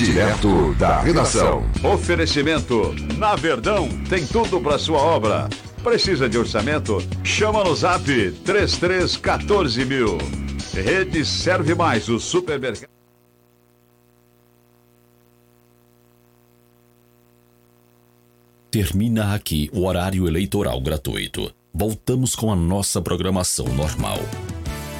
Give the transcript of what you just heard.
Direto da redação. Oferecimento: Na Verdão tem tudo para sua obra. Precisa de orçamento? Chama no Zap 3314.000. Rede Serve Mais, o supermercado. Termina aqui o horário eleitoral gratuito. Voltamos com a nossa programação normal.